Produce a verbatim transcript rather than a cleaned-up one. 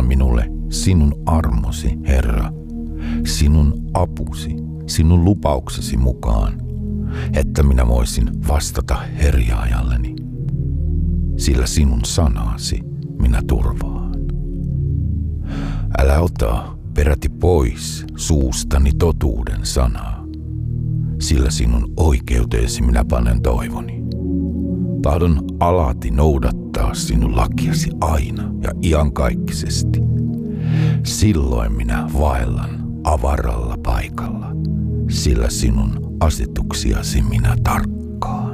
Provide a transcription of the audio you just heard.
tarjoan minulle sinun armosi, Herra, sinun apusi, sinun lupauksesi mukaan, että minä voisin vastata herjaajalleni, sillä sinun sanasi minä turvaan. Älä ota peräti pois suustani totuuden sanaa, sillä sinun oikeuteesi minä panen toivoni. Tahdon alati noudattaa sinun lakiasi aina ja iankaikkisesti. Silloin minä vaellan avaralla paikalla, sillä sinun asetuksiasi minä tarkkaan.